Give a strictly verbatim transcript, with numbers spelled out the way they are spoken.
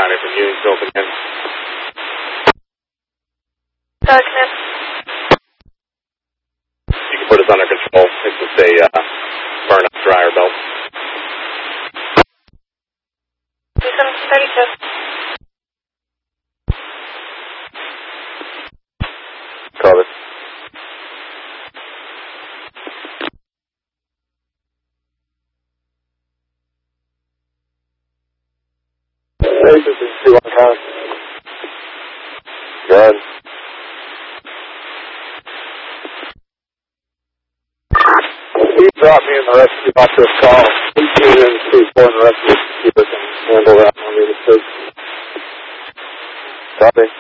County from Union open in. Sergeant. You can put us under control. It's just a uh, burn up dryer belt. seven thirty-two. Call it. Agency two one count. Good. He brought me in the rescue about this call. He's getting in two four in the rescue. Keep us and handle that on the other side. Copy.